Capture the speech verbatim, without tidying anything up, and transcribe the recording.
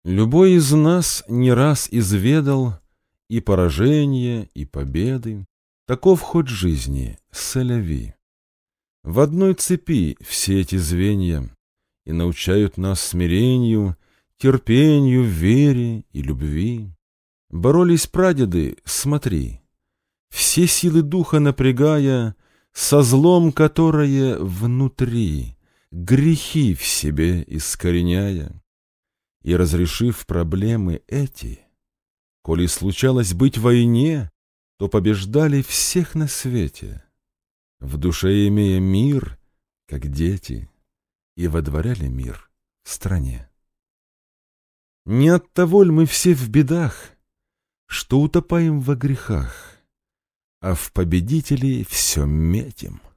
Любой из нас не раз изведал и поражения, и победы. Таков ход жизни, сэляви. В одной цепи все эти звенья и научают нас смирению, терпению, вере и любви. Боролись прадеды, смотри, все силы духа напрягая, со злом, которое внутри, грехи в себе искореняя. И разрешив проблемы эти, коли случалось быть в войне, то побеждали всех на свете, в душе имея мир, как дети, и водворяли мир в стране. Не оттого ль мы все в бедах, что утопаем во грехах, а в победителей все метим?